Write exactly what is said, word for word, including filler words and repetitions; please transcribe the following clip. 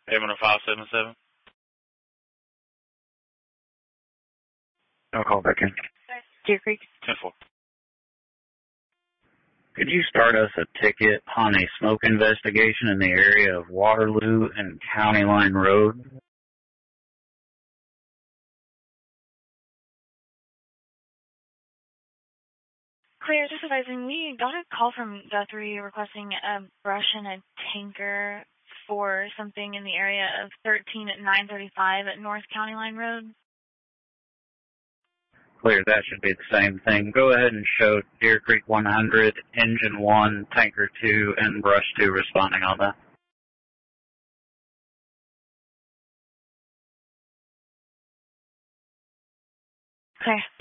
Payment of five seven seven. I'll call back in. Deer Creek. ten four. Could you start us a ticket on a smoke investigation in the area of Waterloo and County Line Road? Claire, just advising, we got a call from Guthrie requesting a brush and a tanker for something in the area of thirteen at nine thirty-five at North County Line Road. Clear, that should be the same thing. Go ahead and show Deer Creek one hundred, Engine one, Tanker two, and Brush two responding on that. Okay.